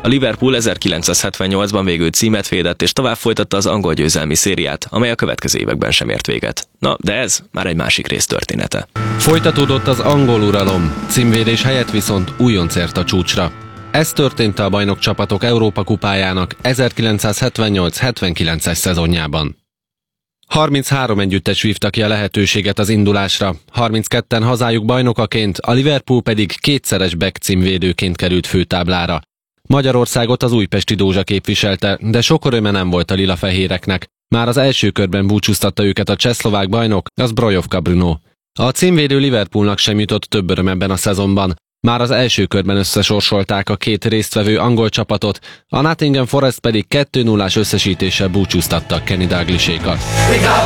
A Liverpool 1978-ban végül címet védett és tovább folytatta az angol győzelmi szériát, amely a következő években sem ért véget. Na, de ez már egy másik rész története. Folytatódott az angol uralom, címvédés helyett viszont újonc ért a csúcsra. Ez történt a bajnokcsapatok Európa kupájának 1978-79-es szezonjában. 33 együttes vívta ki a lehetőséget az indulásra, 32-en hazájuk bajnokaként, a Liverpool pedig kétszeres Beck címvédőként került főtáblára. Magyarországot az újpesti Dózsa képviselte, de sok öröme nem volt a lilafehéreknek. Már az első körben búcsúztatta őket a csehszlovák bajnok, az Zbrojovka Bruno. A címvédő Liverpoolnak sem jutott több öröm ebben a szezonban. Már az első körben összesorsolták a két résztvevő angol csapatot, a Nottingham Forest pedig 2-0-ás összesítéssel búcsúztatta Kenny Dalglish-ékat.